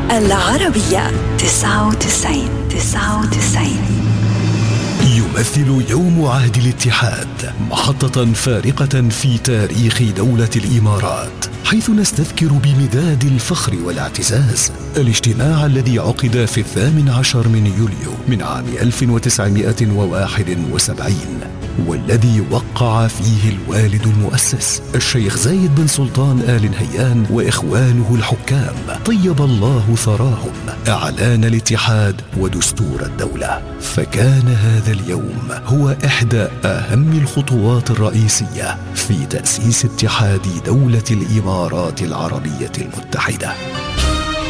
العربية 99. يمثل يوم عهد الاتحاد محطة فارقة في تاريخ دولة الإمارات، حيث نستذكر بمداد الفخر والاعتزاز الاجتماع الذي عقد في 18 من يوليو من عام 1971، والذي وقع فيه الوالد المؤسس الشيخ زايد بن سلطان آل نهيان وإخوانه الحكام طيب الله ثراهم إعلان الاتحاد ودستور الدولة. فكان هذا اليوم هو إحدى أهم الخطوات الرئيسية في تأسيس اتحاد دولة الإمارات العربية المتحدة.